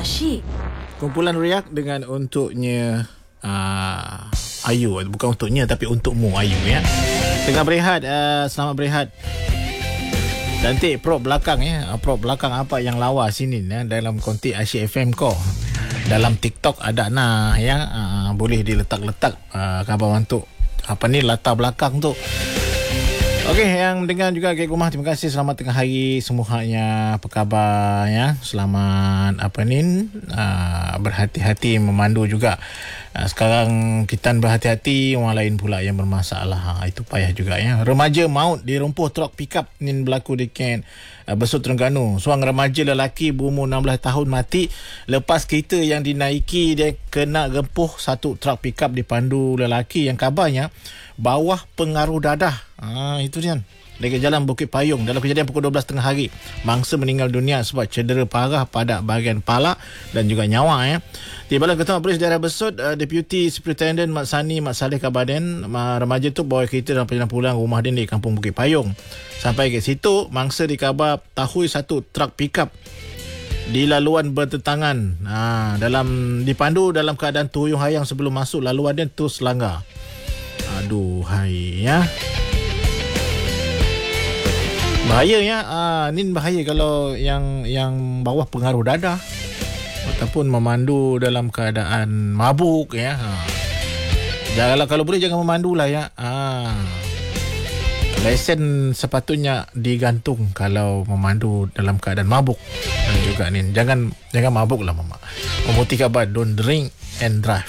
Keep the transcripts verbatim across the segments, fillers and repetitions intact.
Asyik. Kumpulan Riak dengan untuknya uh, Ayu. Bukan untuknya tapi untukmu Ayu ya. Tengah berehat, uh, selamat berehat. Cantik prop belakang ya. Prop belakang apa yang lawa sini ya, dalam konti Asyik F M ko. Dalam TikTok ada nah ya, uh, boleh diletak-letak uh, khabar untuk apa ni latar belakang tu. Okey, yang mendengar juga Kek Rumah, terima kasih. Selamat tengah hari semuanya. Apa khabar ya? Selamat apa ni? Uh, berhati-hati memandu juga. Uh, sekarang kita berhati-hati, orang lain pula yang bermasalah. Ha, itu payah juga ya. Remaja maut di rumpuh truk pickup ni berlaku di Ken uh, Besut Terengganu. Seorang remaja lelaki berumur enam belas tahun mati lepas kereta yang dinaiki dia kena rempuh satu truk pickup dipandu lelaki yang kabarnya bawah pengaruh dadah. Ah, itu dia. Dekat Jalan Bukit Payung dalam kejadian pukul dua belas tengah hari. Mangsa meninggal dunia sebab cedera parah pada bahagian kepala dan juga nyawa ya. Di Balai Ketua Polis Daerah Besut, uh, Deputy Superintendent Mat Sani Mat Saleh Kabaden, uh, remaja tu bawa kereta dalam perjalanan pulang rumah dia di Kampung Bukit Payung. Sampai ke situ, mangsa dikabar tahui satu truk pickup di laluan bertentangan. Ha, dalam dipandu dalam keadaan tuyung hayang sebelum masuk laluan dia terus langgar. Aduh, hai ya. Bahaya ya. Ah, ni bahaya kalau yang yang bawah pengaruh dadah ataupun memandu dalam keadaan mabuk ya. Ha. Janganlah, kalau boleh jangan memandulah ya. Ah. Lesen sepatutnya digantung kalau memandu dalam keadaan mabuk. Dan juga ni jangan jangan mabuklah mama. Memuti khabar don't drink and drive.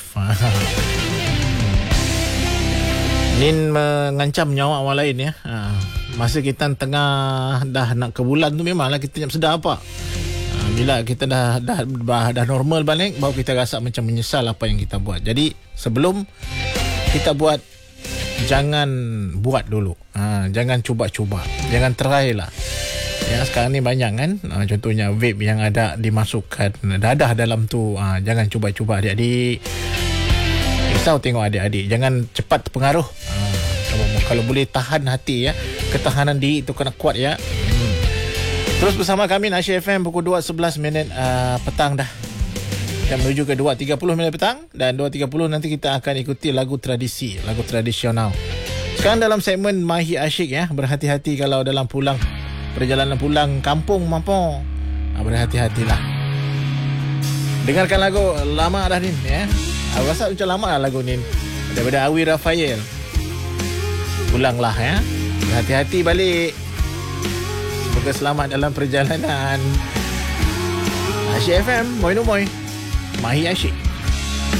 Nin mengancam nyawa orang lain ya. Ha. Masa kita tengah dah nak ke bulan tu memanglah kita tak sedar apa. Ha. Bila kita dah, dah dah dah normal balik, baru kita rasa macam menyesal apa yang kita buat. Jadi sebelum kita buat, jangan buat dulu. Ha. Jangan cuba-cuba. Jangan try lah. Ya, sekarang ni banyak kan. Ha. Contohnya vape yang ada dimasukkan dadah dalam tu. Ha. Jangan cuba-cuba adik-adik. Risau tengok adik-adik. Jangan cepat terpengaruh. Ha, kalau, kalau boleh tahan hati ya. Ketahanan diri itu kena kuat ya. Hmm. Terus bersama kami Asyik F M pukul dua sebelas minit uh, petang dah. Kita menuju ke dua tiga puluh minit petang. Dan dua tiga puluh nanti kita akan ikuti lagu tradisi. Lagu tradisional. Sekarang dalam segmen Mahi Asyik ya. Berhati-hati kalau dalam pulang. Perjalanan pulang kampung mampu. Ha, berhati-hatilah. Dengarkan lagu lama dah ni ya. Aku rasa macam lama lah lagu ni daripada Awi Rafael. Pulanglah ya. Hati-hati balik. Semoga selamat dalam perjalanan. Asyik F M, moi no moi. Mahi Asyik.